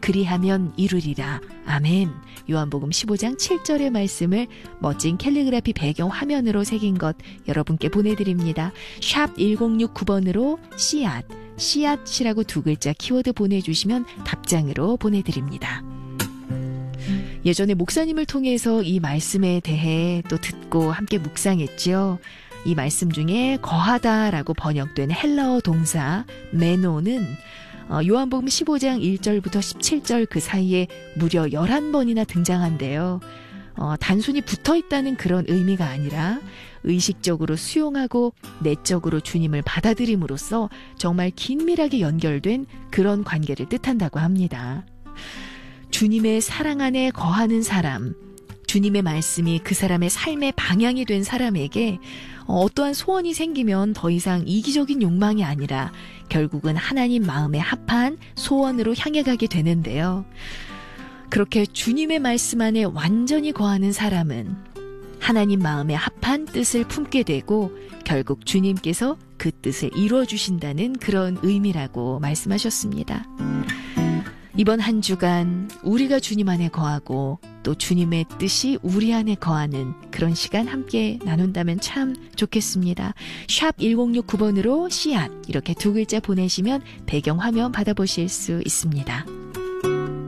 그리하면 이루리라. 아멘. 요한복음 15장 7절의 말씀을 멋진 캘리그라피 배경 화면으로 새긴 것 여러분께 보내드립니다. 샵 1069번으로 씨앗이라고 두 글자 키워드 보내주시면 답장으로 보내드립니다. 예전에 목사님을 통해서 이 말씀에 대해 또 듣고 함께 묵상했지요. 이 말씀 중에 거하다라고 번역된 헬라어 동사 메노는 요한복음 15장 1절부터 17절 그 사이에 무려 11번이나 등장한대요. 단순히 붙어있다는 그런 의미가 아니라 의식적으로 수용하고 내적으로 주님을 받아들임으로써 정말 긴밀하게 연결된 그런 관계를 뜻한다고 합니다. 주님의 사랑 안에 거하는 사람, 주님의 말씀이 그 사람의 삶의 방향이 된 사람에게 어떠한 소원이 생기면 더 이상 이기적인 욕망이 아니라 결국은 하나님 마음에 합한 소원으로 향해 가게 되는데요. 그렇게 주님의 말씀 안에 완전히 거하는 사람은 하나님 마음에 합한 뜻을 품게 되고 결국 주님께서 그 뜻을 이루어 주신다는 그런 의미라고 말씀하셨습니다. 이번 한 주간 우리가 주님 안에 거하고 또 주님의 뜻이 우리 안에 거하는 그런 시간 함께 나눈다면 참 좋겠습니다. 샵 1069번으로 씨앗 이렇게 두 글자 보내시면 배경 화면 받아보실 수 있습니다.